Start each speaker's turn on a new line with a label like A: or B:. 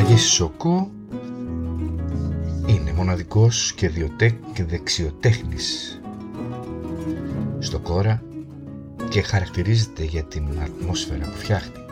A: Παναγής Σοκό είναι μοναδικός και δεξιοτέχνης στο Κόρα και χαρακτηρίζεται για την ατμόσφαιρα που φτιάχνει.